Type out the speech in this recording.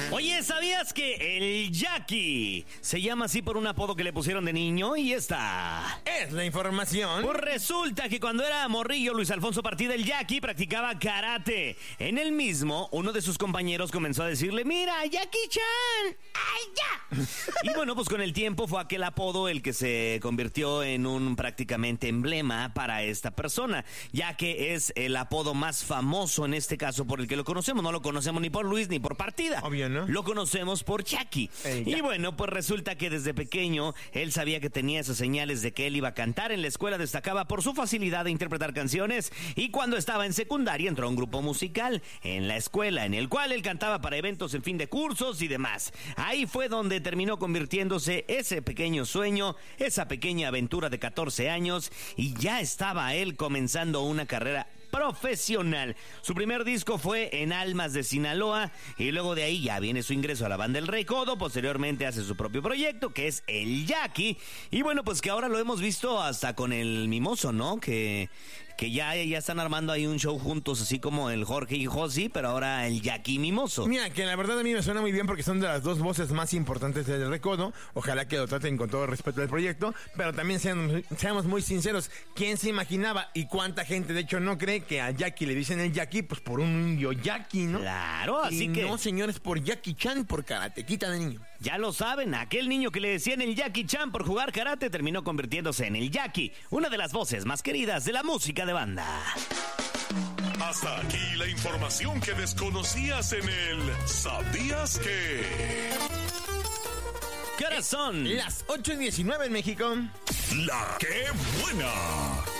Oye, ¿sabías que el Jackie se llama así por un apodo que le pusieron de niño? Y esta es la información. Pues resulta que cuando era morrillo, Luis Alfonso Partida, el Jackie, practicaba karate. En el mismo, uno de sus compañeros comenzó a decirle: ¡Mira, Jackie-chan! ¡Ay, ya! Y bueno, pues con el tiempo fue aquel apodo el que se convirtió en un prácticamente emblema para esta persona, ya que es el apodo más famoso en este caso por el que lo conocemos. No lo conocemos ni por Luis ni por Partida. Obvio, ¿no? Lo conocemos por Jackie. Y bueno, pues resulta que desde pequeño él sabía que tenía esas señales de que él iba a cantar. En la escuela destacaba por su facilidad de interpretar canciones, y cuando estaba en secundaria entró a un grupo musical en la escuela en el cual él cantaba para eventos en fin de cursos y demás. Ahí fue donde terminó convirtiéndose ese pequeño sueño, esa pequeña aventura de 14 años, y ya estaba él comenzando una carrera profesional. Su primer disco fue en Almas de Sinaloa, y luego de ahí ya viene su ingreso a la banda El Recodo. Posteriormente hace su propio proyecto, que es el Jackie, y bueno, pues que ahora lo hemos visto hasta con el Mimoso, ¿no? Que ya están armando ahí un show juntos, así como el Jorge y Josi, pero ahora el Jackie Mimoso. Mira, que la verdad a mí me suena muy bien porque son de las dos voces más importantes del Recodo. Ojalá que lo traten con todo respeto del proyecto, pero también seamos muy sinceros. ¿Quién se imaginaba y cuánta gente de hecho no cree que a Jackie le dicen el Jackie? Pues por un indio Jackie, ¿no? Claro, así que no, señores, por Jackie Chan, por karatequita de niño. Ya lo saben, aquel niño que le decían el Jackie Chan por jugar karate terminó convirtiéndose en el Jackie, una de las voces más queridas de la música de banda. Hasta aquí la información que desconocías en el ¿Sabías que? ¿Qué horas son? Las 8:19 en México. ¡La qué buena!